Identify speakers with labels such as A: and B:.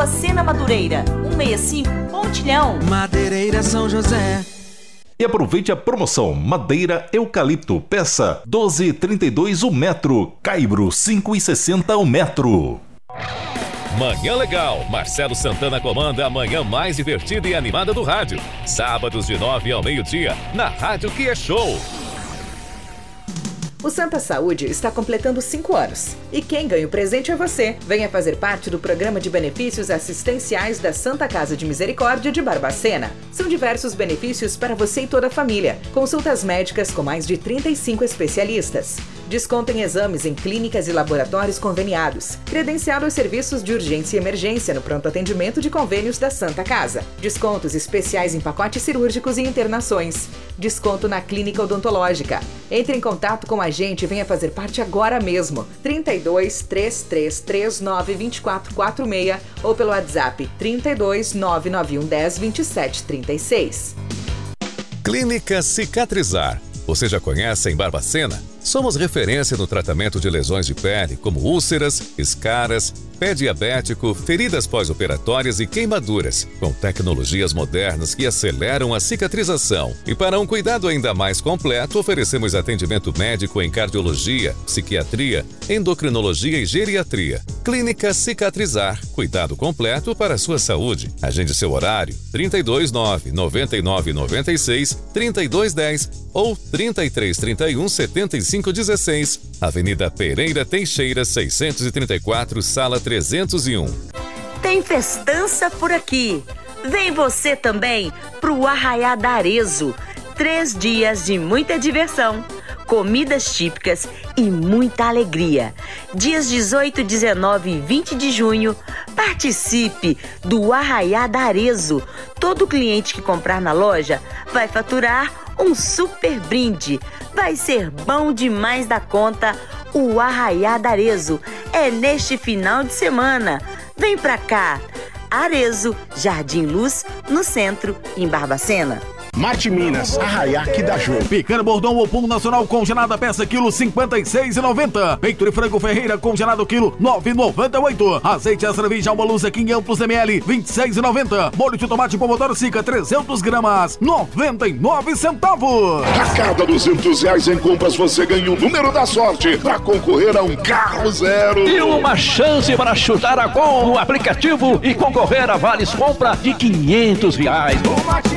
A: Barbacena, Madureira, 165 Pontilhão.
B: Madeireira São José.
C: E aproveite a promoção Madeira Eucalipto, peça 12,32 o metro, caibro 5,60 o metro.
D: Manhã Legal. Marcelo Santana comanda a manhã mais divertida e animada do rádio. Sábados de 9 ao meio-dia, na Rádio Que é Show.
E: O Santa Saúde está completando 5 anos. E quem ganha o presente é você. Venha fazer parte do programa de benefícios assistenciais da Santa Casa de Misericórdia de Barbacena. São diversos benefícios para você e toda a família. Consultas médicas com mais de 35 especialistas. Desconto em exames em clínicas e laboratórios conveniados. Credenciado aos serviços de urgência e emergência no pronto atendimento de convênios da Santa Casa. Descontos especiais em pacotes cirúrgicos e internações. Desconto na clínica odontológica. Entre em contato com a gente e venha fazer parte agora mesmo. 32 3339 2446 ou pelo WhatsApp 32 991 10 27 36.
D: Clínica Cicatrizar. Você já conhece em Barbacena? Somos referência no tratamento de lesões de pele, como úlceras, escaras, pé diabético, feridas pós-operatórias e queimaduras, com tecnologias modernas que aceleram a cicatrização. E para um cuidado ainda mais completo, oferecemos atendimento médico em cardiologia, psiquiatria, endocrinologia e geriatria. Clínica Cicatrizar. Cuidado completo para a sua saúde. Agende seu horário 329 99 96 3210 ou 3331 7516. Avenida Pereira Teixeira 634, sala 301.
A: Tem festança por aqui. Vem você também pro Arraiá da Arezo. 3 dias de muita diversão, comidas típicas e muita alegria. Dias 18, 19 e 20 de junho, participe do Arraiá da Arezo. Todo cliente que comprar na loja vai faturar um super brinde. Vai ser bom demais da conta. O Arraiá da Arezo é neste final de semana. Vem pra cá. Arezo, Jardim Luz, no centro, em Barbacena.
F: Mate Minas, Arraiá que dá jogo.
G: Picanha Bordão ou Pum Nacional congelada, peça quilo 56,90. Peito de frango Ferreira congelado quilo 9,98. Azeite extra virgem Alma Luz 500 ml 26,90. Molho de tomate pomodoro Sica 300 gramas 99 centavos.
F: A cada R$200 em compras você ganha o número da sorte para concorrer a um carro zero.
H: E uma chance para chutar a gol no aplicativo e concorrer a vales compra de R$500.